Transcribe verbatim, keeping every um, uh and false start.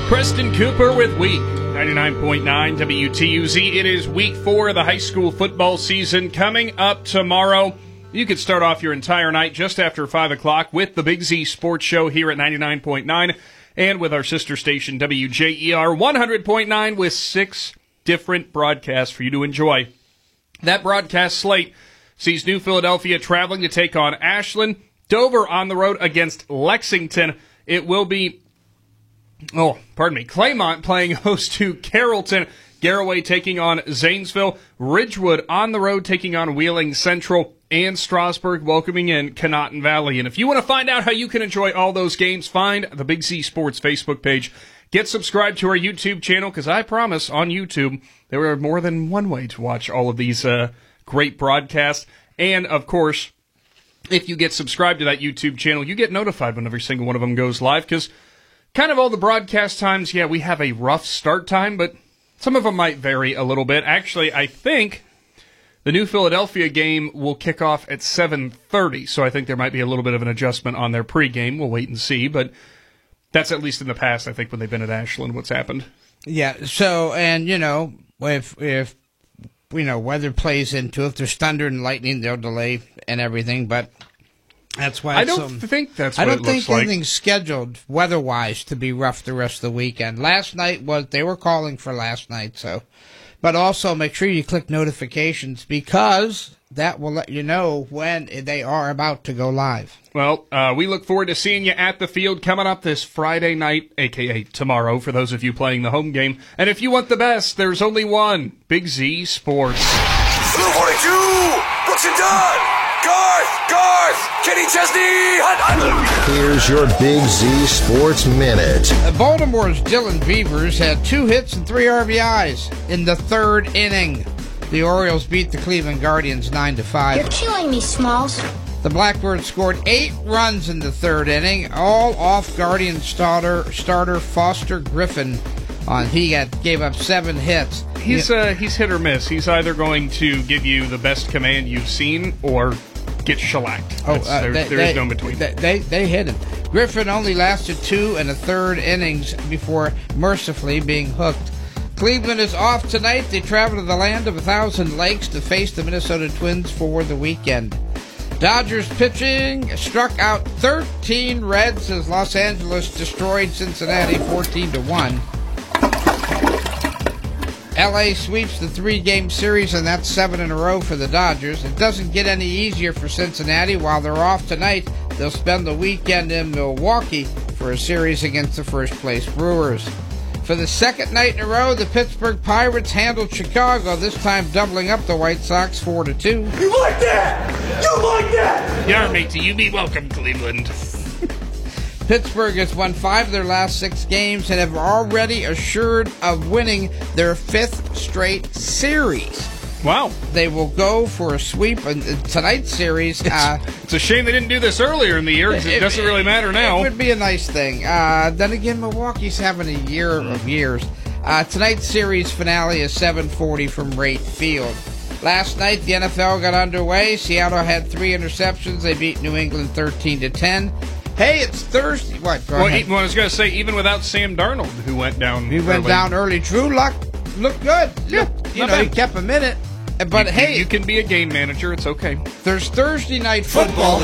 Preston Cooper with Week ninety-nine point nine W T U Z. It is week four of the high school football season coming up tomorrow. You could start off your entire night just after five o'clock with the Big Z Sports Show here at ninety-nine point nine and with our sister station W J E R one hundred point nine with six different broadcasts for you to enjoy. That broadcast slate sees New Philadelphia traveling to take on Ashland, Dover on the road against Lexington. It will be Oh, pardon me. Claymont playing host to Carrollton. Garraway taking on Zanesville. Ridgewood on the road taking on Wheeling Central. And Strasburg welcoming in Conotton Valley. And if you want to find out how you can enjoy all those games, find the Big Z Sports Facebook page. Get subscribed to our YouTube channel, because I promise on YouTube there are more than one way to watch all of these uh, great broadcasts. And, of course, if you get subscribed to that YouTube channel, you get notified when every single one of them goes live, because kind of all the broadcast times, yeah, we have a rough start time, but some of them might vary a little bit. Actually, I think the New Philadelphia game will kick off at seven thirty, so I think there might be a little bit of an adjustment on their pregame. We'll wait and see, but that's at least in the past, I think, when they've been at Ashland, what's happened. Yeah, so, and, you know, if, if you know, weather plays into it, if there's thunder and lightning, they'll delay and everything, but that's why I it's, don't um, think that's what I don't it think looks like. anything's scheduled weather-wise to be rough the rest of the weekend. Last night was, they were calling for last night, so. But also make sure you click notifications, because that will let you know when they are about to go live. Well, uh, we look forward to seeing you at the field coming up this Friday night, a k a tomorrow, for those of you playing the home game. And if you want the best, there's only one, Big Z Sports. Blue forty-two, Brooks and Dunn. Garth, Garth, Kenny Chesney, Hunt, Hunt. Here's your Big Z Sports Minute. Baltimore's Dylan Beavers had two hits and three R B Is in the third inning. The Orioles beat the Cleveland Guardians nine to five. You're killing me, Smalls. The Blackbirds scored eight runs in the third inning, all off Guardian starter, starter Foster Griffin. On he got, gave up seven hits. He's uh, he's hit or miss. He's either going to give you the best command you've seen or get shellacked. Oh, uh, there, they, there they, is no in between. They, they, they hit him. Griffin only lasted two and a third innings before mercifully being hooked. Cleveland is off tonight. They travel to the land of a thousand lakes to face the Minnesota Twins for the weekend. Dodgers pitching struck out thirteen Reds as Los Angeles destroyed Cincinnati fourteen to one. L A sweeps the three-game series, and that's seven in a row for the Dodgers. It doesn't get any easier for Cincinnati. While they're off tonight, they'll spend the weekend in Milwaukee for a series against the first-place Brewers. For the second night in a row, the Pittsburgh Pirates handled Chicago, this time doubling up the White Sox four to two. You like that? You like that? Yeah, matey, you be welcome, Cleveland. Pittsburgh has won five of their last six games and have already assured of winning their fifth straight series. Wow. They will go for a sweep in tonight's series. It's, uh, it's a shame they didn't do this earlier in the year, because it, it doesn't really matter now. It would be a nice thing. Uh, then again, Milwaukee's having a year of years. Uh, tonight's series finale is seven forty from Rate Field. Last night, the N F L got underway. Seattle had three interceptions. They beat New England thirteen to ten. Hey, it's Thursday. What? Go well, ahead. even, well, I was going to say, even without Sam Darnold, who went down He went early. down early. Drew Luck looked good. Yeah, Looked, you not know, he bad. kept a minute. But You- hey, you, you can be a game manager. It's okay. there's Thursday night football.